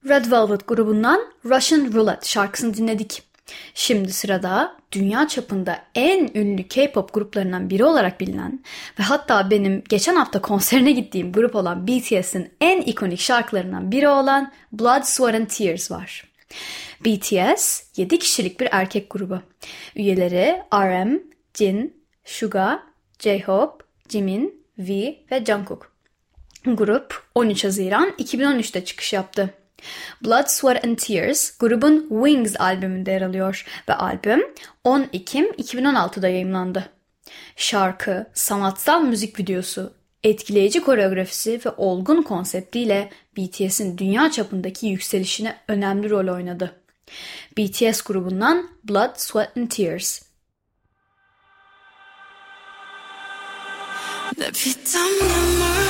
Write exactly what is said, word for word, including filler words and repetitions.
Red Velvet grubundan Russian Roulette şarkısını dinledik. Şimdi sırada dünya çapında en ünlü K-pop gruplarından biri olarak bilinen ve hatta benim geçen hafta konserine gittiğim grup olan B T S'in en ikonik şarkılarından biri olan Blood, Sweat and Tears var. B T S yedi kişilik bir erkek grubu. Üyeleri R M, Jin, Suga, J-Hope, Jimin, V ve Jungkook. Grup on üç Haziran iki bin on üçte çıkış yaptı. Blood, Sweat and Tears grubun Wings albümünde yer alıyor ve albüm on Ekim iki bin on altıda yayımlandı. Şarkı, sanatsal müzik videosu, etkileyici koreografisi ve olgun konseptiyle B T S'in dünya çapındaki yükselişine önemli rol oynadı. B T S grubundan Blood, Sweat and Tears. Depuis ta maman